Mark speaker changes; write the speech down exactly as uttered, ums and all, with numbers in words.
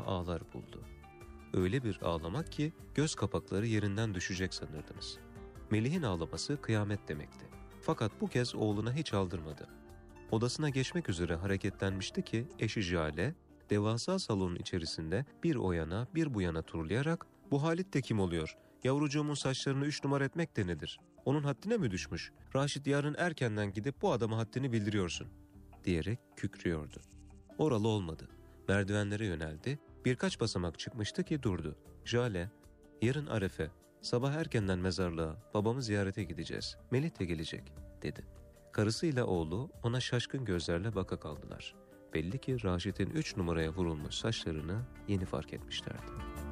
Speaker 1: ağlar buldu. Öyle bir ağlamak ki göz kapakları yerinden düşecek sanırdınız. Melih'in ağlaması kıyamet demekti. Fakat bu kez oğluna hiç aldırmadı. Odasına geçmek üzere hareketlenmişti ki eşi Jale, devasa salonun içerisinde bir o yana bir bu yana turlayarak "Bu Halit de kim oluyor? Yavrucuğumun saçlarını üç numara etmek de nedir? Onun haddine mi düşmüş? Raşit yarın erkenden gidip bu adama haddini bildiriyorsun," diyerek kükrüyordu. Oralı olmadı. Merdivenlere yöneldi. Birkaç basamak çıkmıştı ki durdu. "Jale, yarın Arefe, sabah erkenden mezarlığa, babamı ziyarete gideceğiz. Melih de gelecek," dedi. Karısıyla oğlu ona şaşkın gözlerle baka kaldılar. Belli ki Raşit'in üç numaraya vurulmuş saçlarını yeni fark etmişlerdi.